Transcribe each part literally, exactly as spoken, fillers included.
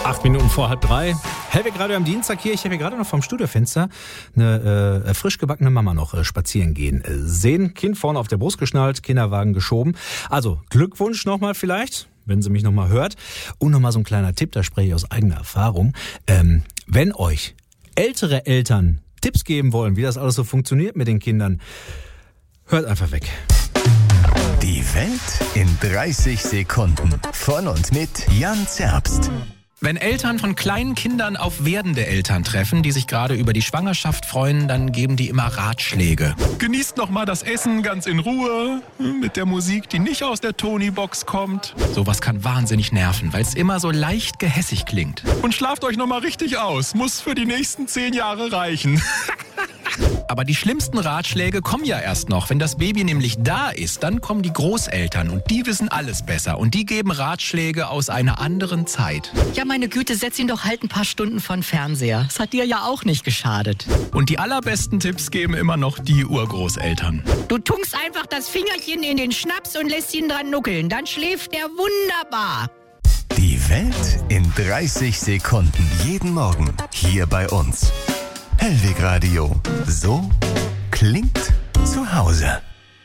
Acht Minuten vor halb drei. Hellweg Radio am Dienstag hier. Ich habe hier gerade noch vom Studiofenster eine äh, frisch gebackene Mama noch äh, spazieren gehen äh, sehen. Kind vorne auf der Brust geschnallt, Kinderwagen geschoben. Also Glückwunsch nochmal vielleicht, wenn sie mich nochmal hört. Und nochmal so ein kleiner Tipp, da spreche ich aus eigener Erfahrung. Ähm, wenn euch ältere Eltern Tipps geben wollen, wie das alles so funktioniert mit den Kindern, hört einfach weg. Die Welt in dreißig Sekunden. Von und mit Jan Zerbst. Wenn Eltern von kleinen Kindern auf werdende Eltern treffen, die sich gerade über die Schwangerschaft freuen, dann geben die immer Ratschläge. Genießt noch mal das Essen ganz in Ruhe, mit der Musik, die nicht aus der Tony-Box kommt. Sowas kann wahnsinnig nerven, weil es immer so leicht gehässig klingt. Und schlaft euch noch mal richtig aus, muss für die nächsten zehn Jahre reichen. Aber die schlimmsten Ratschläge kommen ja erst noch. Wenn das Baby nämlich da ist, dann kommen die Großeltern und die wissen alles besser. Und die geben Ratschläge aus einer anderen Zeit. Ja, meine Güte, setz ihn doch halt ein paar Stunden von Fernseher. Das hat dir ja auch nicht geschadet. Und die allerbesten Tipps geben immer noch die Urgroßeltern. Du tunkst einfach das Fingerchen in den Schnaps und lässt ihn dran nuckeln. Dann schläft er wunderbar. Die Welt in dreißig Sekunden. Jeden Morgen hier bei uns. Hellweg Radio. So klingt zu Hause.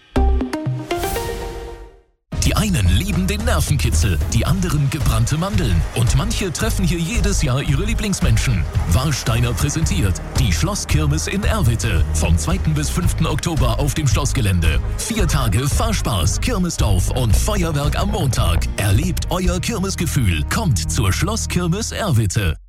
Die einen lieben den Nervenkitzel, die anderen gebrannte Mandeln. Und manche treffen hier jedes Jahr ihre Lieblingsmenschen. Warsteiner präsentiert die Schlosskirmes in Erwitte. Vom zweiten bis fünften Oktober auf dem Schlossgelände. Vier Tage Fahrspaß, Kirmesdorf und Feuerwerk am Montag. Erlebt euer Kirmesgefühl. Kommt zur Schlosskirmes Erwitte.